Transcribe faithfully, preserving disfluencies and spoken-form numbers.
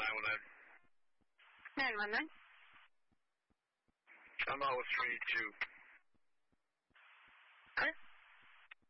nine one nine. nine one nine. I'm out with three two.